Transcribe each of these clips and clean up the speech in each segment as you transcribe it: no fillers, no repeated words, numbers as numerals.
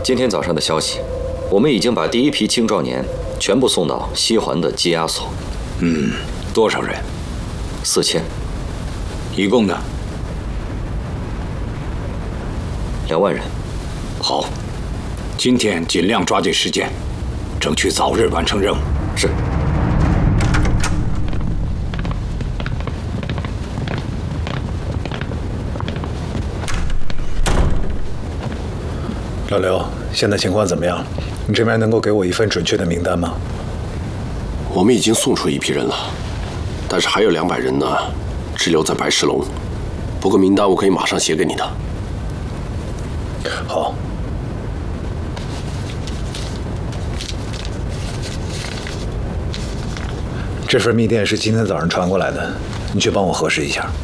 今天早上的消息，我们已经把第一批青壮年全部送到西环的羁押所。 多少人 ？4000。 一共呢 ？2万人。 好，今天尽量抓紧时间，争取早日完成任务。 是。 老刘，现在情况怎么样？你这边能够给我一份准确的名单吗？ 我们已经送出一批人了，但是还有200人呢，滞留在白石龙。不过名单我可以马上写给你的。 好。这份密电是今天早上传过来的，你去帮我核实一下。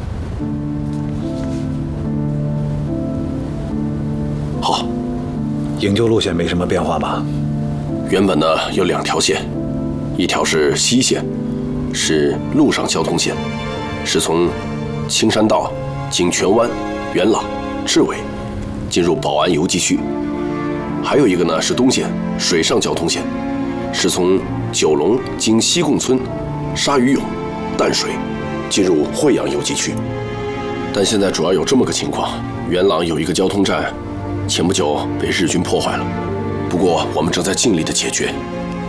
好。 营救路线没什么变化吧？ 原本呢有2条线，一条是西线，是陆上交通线，是从青山道经荃湾、元朗、赤尾，进入宝安游击区；还有一个呢是东线，水上交通线，是从九龙经西贡村、鲨鱼涌、淡水，进入惠阳游击区。但现在主要有这么个情况：元朗有一个交通站，前不久被日军破坏了，不过我们正在尽力的解决。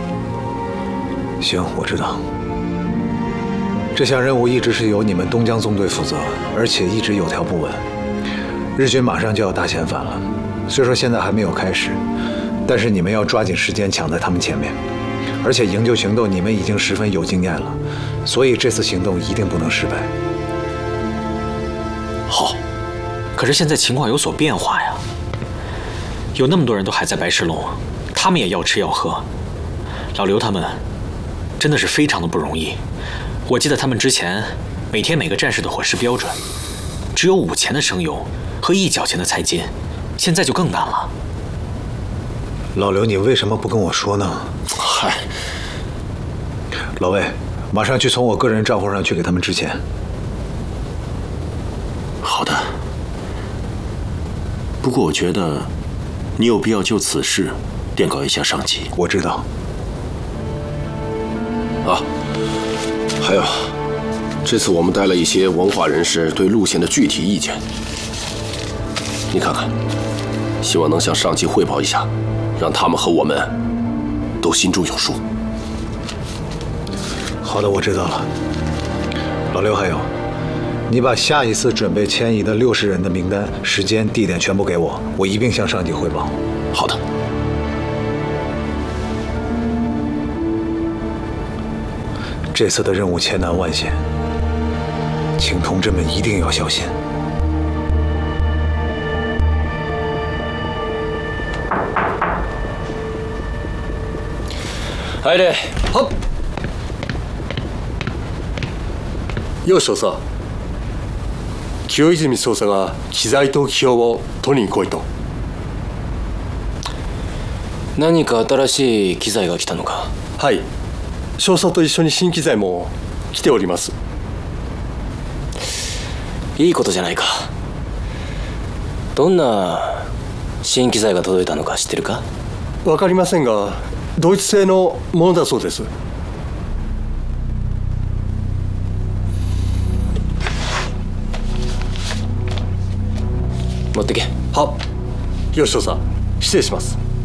行，我知道。这项任务一直是由你们东江纵队负责，而且一直有条不紊。日军马上就要大遣返了，虽说现在还没有开始，但是你们要抓紧时间抢在他们前面。而且营救行动你们已经十分有经验了，所以这次行动一定不能失败。 好。 可是现在情况有所变化呀，有那么多人都还在白石龙，他们也要吃要喝。老刘他们真的是非常的不容易。我记得他们之前每天每个战士的伙食标准只有5钱的生油和1角钱的菜金，现在就更难了。 老刘，你为什么不跟我说呢？ 嗨， 老魏，马上去从我个人账户上去给他们支钱。 好的。不过我觉得你有必要就此事电告一下上级。 我知道。 还有，这次我们带了一些文化人士对路线的具体意见，你看看，希望能向上级汇报一下，让他们和我们都心中有数。 好的，我知道了。老刘，还有，你把下一次准备迁移的60人的名单、时间、地点全部给我，我一并向上级汇报。 好的。 这次的任务千难万险，请同志们一定要小心。 入れ。はっ。よし少佐。清泉少佐が機材と気泡を取りに来いと。 何か新しい機材が来たのか？ はい。少佐と一緒に新機材も来ております。 いいことじゃないか。どんな新機材が届いたのか知ってるか？ わかりませんが、ドイツ製のものだそうです。 持ってけ。 はっ。よし少佐、失礼します。